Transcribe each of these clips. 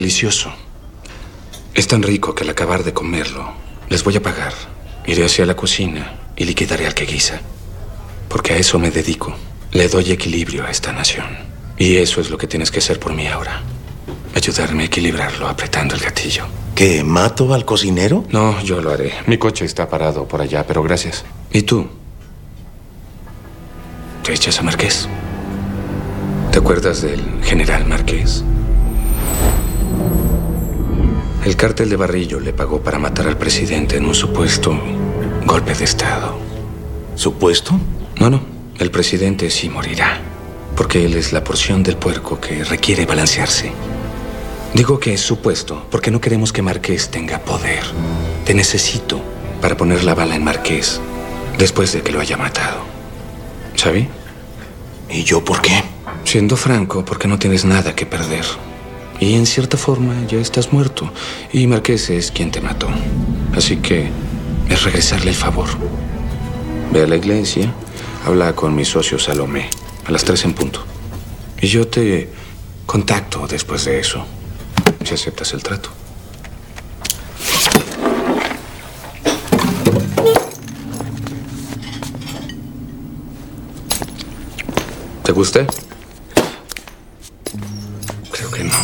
Delicioso. Es tan rico que al acabar de comerlo, les voy a pagar. Iré hacia la cocina y liquidaré al que guisa. Porque a eso me dedico. Le doy equilibrio a esta nación. Y eso es lo que tienes que hacer por mí ahora. Ayudarme a equilibrarlo apretando el gatillo. ¿Qué? ¿Mato al cocinero? No, yo lo haré. Mi coche está parado por allá, pero gracias. ¿Y tú? ¿Te echas a Márquez? ¿Te acuerdas del general Márquez? El cártel de Barrillo le pagó para matar al presidente en un supuesto golpe de Estado. ¿Supuesto? No. El presidente sí morirá. Porque él es la porción del puerco que requiere balancearse. Digo que es supuesto porque no queremos que Márquez tenga poder. Te necesito para poner la bala en Márquez después de que lo haya matado. ¿Sabe? ¿Y yo por qué? Siendo franco, porque no tienes nada que perder. Y en cierta forma ya estás muerto. Y Márquez es quien te mató. Así que es regresarle el favor. Ve a la iglesia, habla con mi socio Salomé a las 3 en punto. Y yo te contacto después de eso, si aceptas el trato. ¿Te gusta? Creo que no.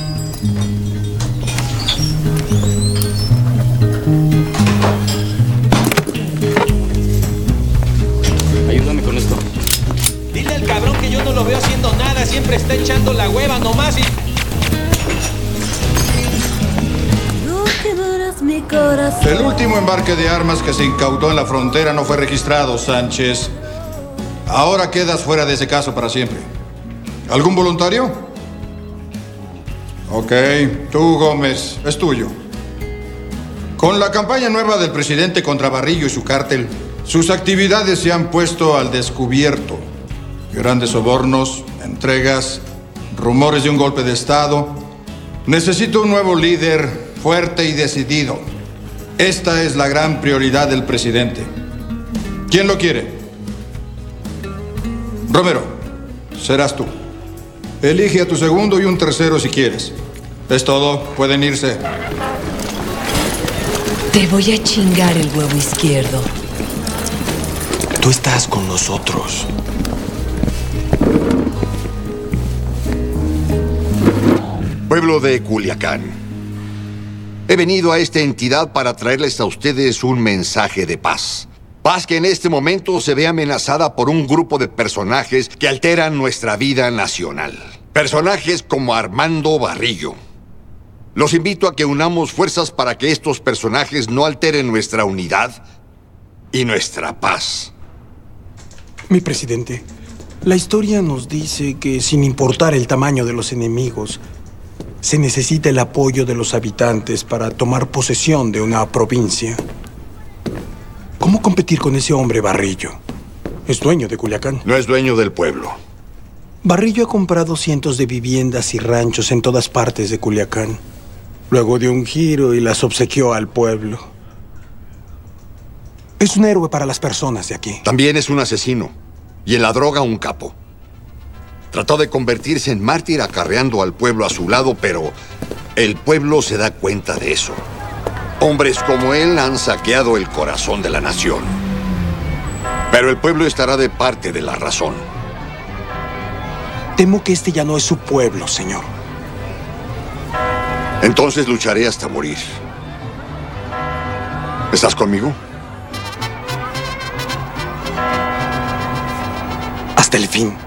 Ayúdame con esto. Dile al cabrón que yo no lo veo haciendo nada, siempre está echando la hueva nomás y... El último embarque de armas que se incautó en la frontera no fue registrado, Sánchez. Ahora quedas fuera de ese caso para siempre. ¿Algún voluntario? Ok, tú, Gómez, es tuyo. Con la campaña nueva del presidente contra Barrillo y su cártel, sus actividades se han puesto al descubierto. Grandes sobornos, entregas, rumores de un golpe de Estado. Necesito un nuevo líder fuerte y decidido. Esta es la gran prioridad del presidente. ¿Quién lo quiere? Romero, serás tú. Elige a tu segundo y un tercero si quieres. Es todo, pueden irse. Te voy a chingar el huevo izquierdo. Tú estás con nosotros. Pueblo de Culiacán. He venido a esta entidad para traerles a ustedes un mensaje de paz. Paz que en este momento se ve amenazada por un grupo de personajes que alteran nuestra vida nacional. Personajes como Armando Barrillo. Los invito a que unamos fuerzas para que estos personajes no alteren nuestra unidad y nuestra paz. Mi presidente, la historia nos dice que sin importar el tamaño de los enemigos, se necesita el apoyo de los habitantes para tomar posesión de una provincia. ¿Cómo competir con ese hombre Barrillo? Es dueño de Culiacán. No es dueño del pueblo. Barrillo ha comprado cientos de viviendas y ranchos en todas partes de Culiacán. Luego dio un giro y las obsequió al pueblo. Es un héroe para las personas de aquí. También es un asesino. Y en la droga un capo. Trató de convertirse en mártir acarreando al pueblo a su lado, pero el pueblo se da cuenta de eso. Hombres como él han saqueado el corazón de la nación. Pero el pueblo estará de parte de la razón. Temo que este ya no es su pueblo, señor. Entonces lucharé hasta morir. ¿Estás conmigo? Hasta el fin.